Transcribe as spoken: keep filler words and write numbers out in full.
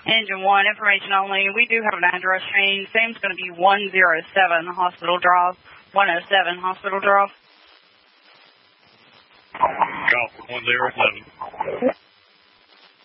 Engine one, information only. We do have an address change. Same's going to be one oh seven Hospital Drive. one oh seven Hospital Drive. Call for one oh seven.